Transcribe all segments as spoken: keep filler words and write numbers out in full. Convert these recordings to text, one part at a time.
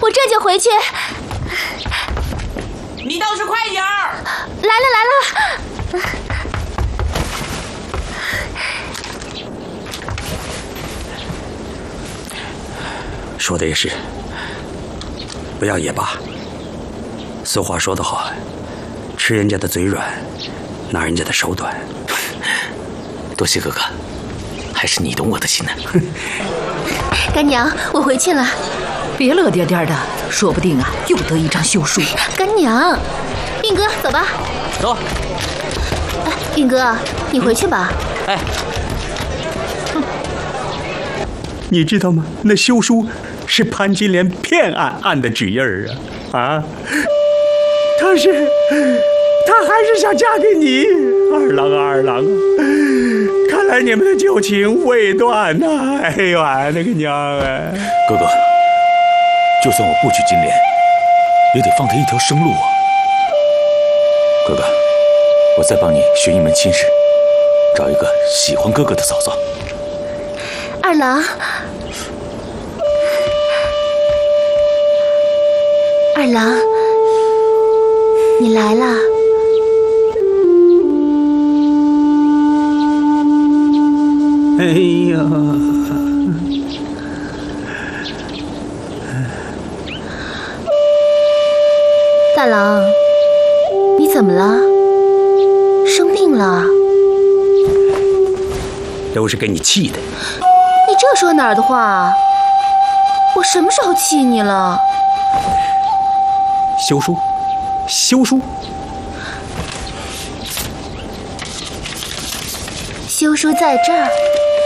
我这就回去。 你倒是快点儿！ 来了来了。 说的也是，不要也罢。俗话说得好，吃人家的嘴软，拿人家的手短。 多谢哥哥，还是你懂我的心呢。 干娘，我回去了。 别乐颠颠的，说不定啊又得一张休书。 干娘，运哥，走吧。 走。 哎，运哥，你回去吧。 哎， 你知道吗？那休书是潘金莲骗俺按的纸印儿啊！啊，他是，他还是想嫁给你，二郎啊二郎啊！看来你们的旧情未断呐、啊！哎呦啊，那个娘啊！ 哥哥，就算我不娶金莲，也得放他一条生路啊！哥哥，我再帮你寻一门亲事，找一个喜欢哥哥的嫂嫂。 二郎，二郎，你来了。 哎呀！ 大郎，你怎么了？生病了？ 都是给你气的。 你这说哪儿的话？我什么时候气你了？ 休书，休书， 休书在这儿。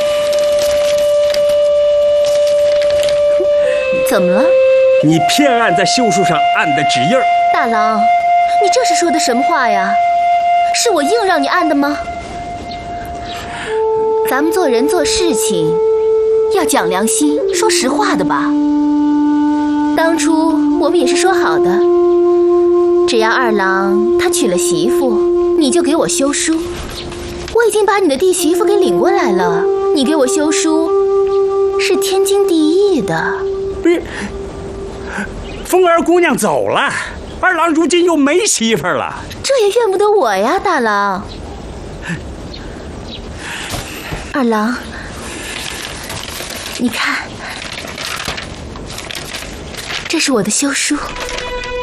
怎么了？ 你骗俺在休书上按的纸印儿。 大郎，你这是说的什么话呀？是我硬让你按的吗？咱们做人做事情要讲良心，说实话的吧。当初我们也是说好的，只要二郎他娶了媳妇，你就给我休书。我已经把你的弟媳妇给领过来了，你给我休书是天经地义的。 不是，凤儿姑娘走了，二郎如今又没媳妇了。 这也怨不得我呀，大郎。二郎，你看，这是我的休书。